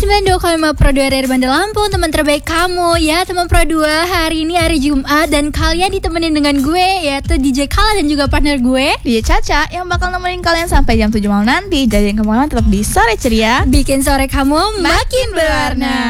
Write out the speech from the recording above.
92,5 Pro 2 dari Bandar Lampung, teman terbaik kamu. Ya teman Pro 2, hari ini hari Jumat dan kalian ditemenin dengan gue, yaitu DJ Kala dan juga partner gue DJ Caca, yang bakal nemenin kalian sampai jam 7 malam nanti. Jadi yang kemana tetap di Sore Ceria, bikin sore kamu makin berwarna.